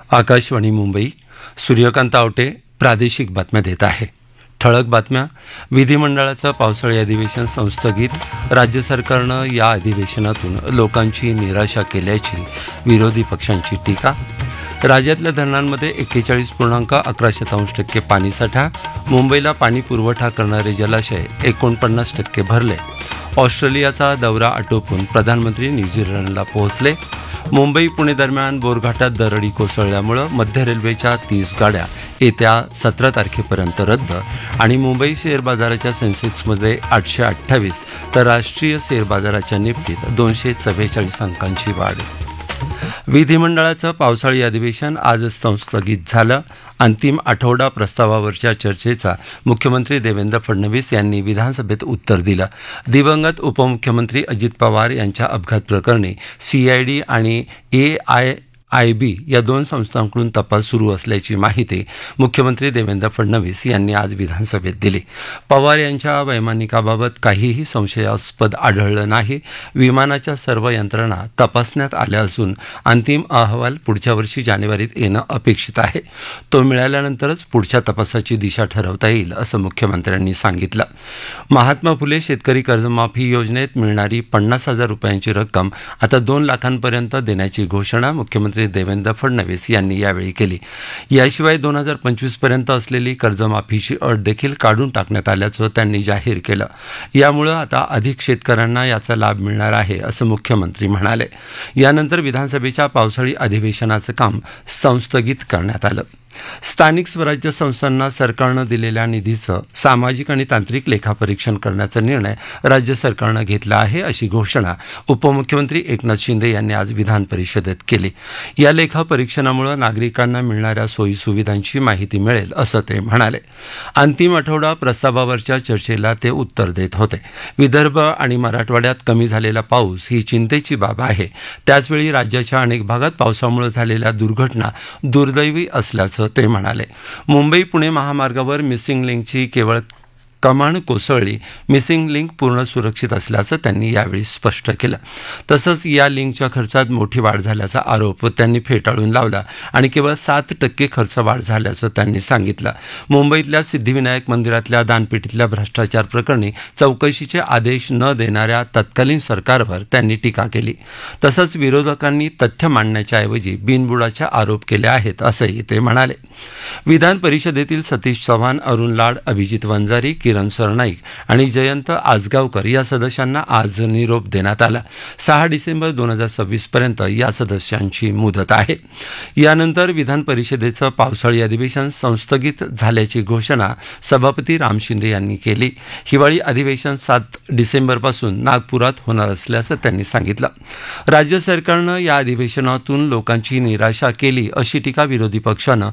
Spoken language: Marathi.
आकाशवाणी मुंबई. सूर्यकांत आवटे प्रादेशिक बातम्या देत आहे. ठळक बातम्या. विधिमंडळाचं पावसाळी अधिवेशन संस्थगित. राज्य सरकारनं या अधिवेशनातून लोकांची निराशा केल्याची विरोधी पक्षांची टीका. राज्यातल्या धरणांमध्ये 41.11% पाणीसाठा. मुंबईला पाणी पुरवठा करणारे जलाशय 49% भरले. ऑस्ट्रेलियाचा दौरा आटोपून प्रधानमंत्री न्यूझीलंडला पोहोचले. मुंबई पुणे दरम्यान बोरघाटात दरडी कोसळल्यामुळं मध्य रेल्वेच्या 30 गाड्या येत्या 17 तारखेपर्यंत रद्द. आणि मुंबई शेअर बाजाराच्या सेन्सेक्समध्ये 828 तर राष्ट्रीय शेअर बाजाराच्या निफ्टीत 244 अंकांची वाढ. विधिमंडळाचं पावसाळी अधिवेशन आज संस्थगित झालं. अंतिम आठवडा प्रस्तावावरच्या चर्चेचा मुख्यमंत्री देवेंद्र फडणवीस यांनी विधानसभेत उत्तर दिलं. दिवंगत उपमुख्यमंत्री अजित पवार यांच्या अपघात प्रकरणी CID आणि AIIB या दोन संस्थांकडून तपास सुरू असल्याची माहिती मुख्यमंत्री देवेंद्र फडणवीस यांनी आज विधानसभेत दिली. पवार यांच्या वैमानिकाबाबत काहीही संशयास्पद आढळलं नाही. विमानाच्या सर्व यंत्रणा तपासण्यात आल्या असून अंतिम अहवाल पुढच्या वर्षी जानेवारीत येणं अपेक्षित आहे. तो मिळाल्यानंतरच पुढच्या तपासाची दिशा ठरवता येईल असं मुख्यमंत्र्यांनी सांगितलं. महात्मा फुले शेतकरी कर्जमाफी योजनेत मिळणारी 50,000 रुपयांची रक्कम आता 2 लाखांपर्यंत देण्याची घोषणा मुख्यमंत्री देवेंद्र फडणवीस यांनी यावेळी केली. याशिवाय 2025 पर्यंत असलेली कर्जमाफीची अट देखील काढून टाकण्यात आल्याचं त्यांनी जाहीर केलं. यामुळं आता अधिक शेतकऱ्यांना याचा लाभ मिळणार आहे असं मुख्यमंत्री म्हणाले. यानंतर विधानसभेच्या पावसाळी अधिवेशनाचं काम संस्थगित करण्यात आलं. स्थानिक स्वराज्य संस्थांना सरकारनं दिलेल्या निधीचं सामाजिक आणि तांत्रिक लेखापरीक्षण करण्याचा निर्णय राज्य सरकारनं घेतला आहे अशी घोषणा उपमुख्यमंत्री एकनाथ शिंदे यांनी आज विधान परिषदेत केली. या लेखापरीक्षणामुळे नागरिकांना मिळणाऱ्या सोयीसुविधांची माहिती मिळेल असं ते म्हणाले. अंतिम आठवडा प्रस्तावावरच्या चर्चेला ते उत्तर देत होते. विदर्भ आणि मराठवाड्यात कमी झालेला पाऊस ही चिंतेची बाब आहे. त्याचवेळी राज्याच्या अनेक भागात पावसामुळे झालेल्या दुर्घटना दुर्दैवी असल्याचं ते म्हणाले. मुंबई पुणे महामार्गावर मिसिंग लिंकची केवळ कमान कोसळली. मिसिंग लिंक पूर्ण सुरक्षित असल्याचं त्यांनी यावेळी स्पष्ट केलं. तसंच या लिंकच्या खर्चात मोठी वाढ झाल्याचा आरोप त्यांनी फेटाळून लावला आणि केवळ 7% खर्च वाढ झाल्याचं त्यांनी सांगितलं. मुंबईतल्या सिद्धिविनायक मंदिरातल्या दानपेटीतल्या भ्रष्टाचार प्रकरणी चौकशीचे आदेश न देणाऱ्या तत्कालीन सरकारवर त्यांनी टीका केली. तसंच विरोधकांनी तथ्य मांडण्याच्या ऐवजी बिनबुडाचे आरोप केले आहेत असंही ते म्हणाले. विधान परिषदेतील सतीश चव्हाण, अरुण लाड, अभिजित वंजारी, किरण सरनाईक आणि जयंत आजगावकर या सदस्यांना आज निरोप देण्यात आला. 6 डिसेंबर 2026 पर्यंत या सदस्यांची मुदत आहे. यानंतर विधान परिषदेचं पावसाळी अधिवेशन संस्थगित झाल्याची घोषणा सभापती राम शिंदे यांनी केली. हिवाळी अधिवेशन 7 डिसेंबरपासून नागपुरात होणार असल्याचं त्यांनी सांगितलं. राज्य सरकारनं या अधिवेशनातून लोकांची निराशा केली अशी टीका विरोधी पक्षानं